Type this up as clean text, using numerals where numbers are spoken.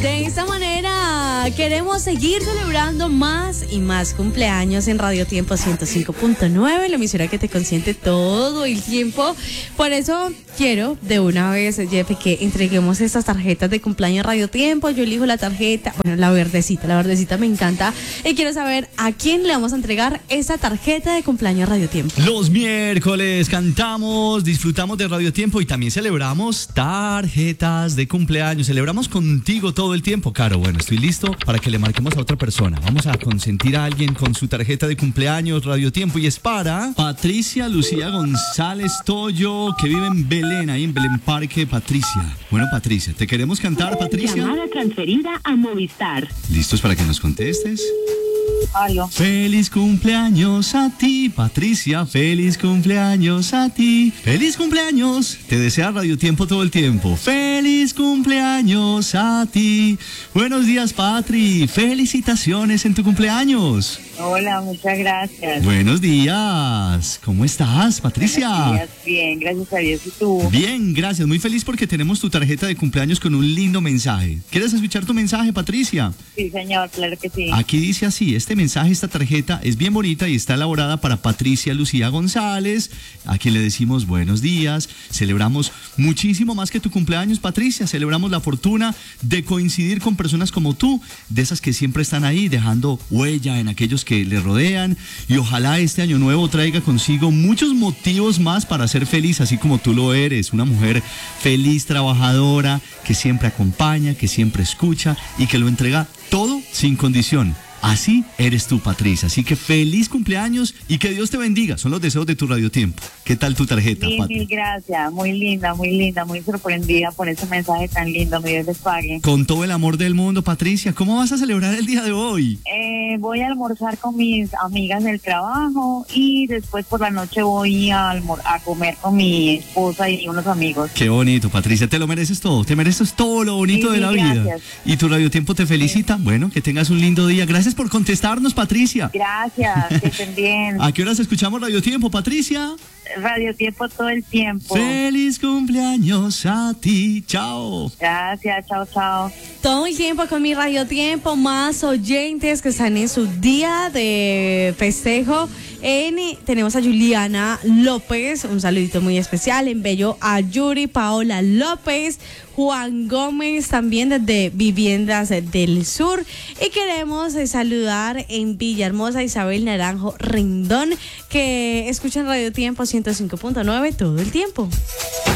De esta manera queremos seguir celebrando más y más cumpleaños en Radio Tiempo 105.9, la emisora que te consiente todo el tiempo. Por eso quiero de una vez, Jeff, que entreguemos estas tarjetas de cumpleaños Radio Tiempo. Yo elijo la tarjeta, bueno, la verdecita me encanta. Y quiero saber a quién le vamos a entregar esa tarjeta de cumpleaños Radio Tiempo. Los miércoles cantamos, disfrutamos de Radio Tiempo y también celebramos tarjetas de cumpleaños. Celebramos contigo todo el tiempo, Caro. Bueno, estoy listo para que le marquemos a otra persona. Vamos a consentir a alguien con su tarjeta de cumpleaños Radio Tiempo y es para Patricia Lucía González Toyo, que vive en Belén, ahí en Belén Parque. Patricia. Bueno, Patricia, ¿te queremos cantar, Patricia? Llamada transferida a Movistar. ¿Listos para que nos contestes? Aló. Feliz cumpleaños a ti, Patricia. Feliz cumpleaños a ti. Feliz cumpleaños. Te desea Radio Tiempo todo el tiempo. Feliz cumpleaños a ti. Buenos días, Patri. Felicitaciones en tu cumpleaños. Hola, muchas gracias. Buenos días. ¿Cómo estás, Patricia? Buenos días, bien, gracias a Dios. ¿Y tú? Bien, gracias. Muy feliz porque tenemos tu tarjeta de cumpleaños con un lindo mensaje. ¿Quieres escuchar tu mensaje, Patricia? Sí, señor, claro que sí. Aquí dice así, este mensaje, esta tarjeta es bien bonita y está elaborada para Patricia Lucía González, a quien le decimos buenos días. Celebramos muchísimo más que tu cumpleaños, Patricia. Celebramos la fortuna de coincidir con personas como tú, de esas que siempre están ahí dejando huella en aquellos que le rodean, y ojalá este año nuevo traiga consigo muchos motivos más para ser feliz, así como tú lo eres, una mujer feliz, trabajadora, que siempre acompaña, que siempre escucha y que lo entrega todo sin condición. Así eres tú, Patricia. Así que feliz cumpleaños y que Dios te bendiga. Son los deseos de tu Radio Tiempo. ¿Qué tal tu tarjeta, Patri? Mil gracias. Muy linda, muy sorprendida por ese mensaje tan lindo. Mi Dios les pague. Con todo el amor del mundo, Patricia. ¿Cómo vas a celebrar el día de hoy? Voy a almorzar con mis amigas del trabajo y después por la noche voy a comer con mi esposa y unos amigos. Qué bonito, Patricia. Te lo mereces todo. Te mereces todo lo bonito de la vida. Y tu Radio Tiempo te felicita. Bueno, que tengas un lindo día. Gracias por contestarnos, Patricia. Gracias, que estén bien. ¿A qué horas escuchamos Radio Tiempo, Patricia? Radio Tiempo todo el tiempo. Feliz cumpleaños a ti. Chao. Gracias, chao. Todo el tiempo con mi Radio Tiempo, más oyentes que están en su día de festejo. Tenemos a Juliana López, un saludito muy especial. En Bello a Yuri Paola López, Juan Gómez también desde Viviendas del Sur. Y queremos saludar en Villahermosa a Isabel Naranjo Rendón, que escuchan Radio Tiempo 105.9 todo el tiempo.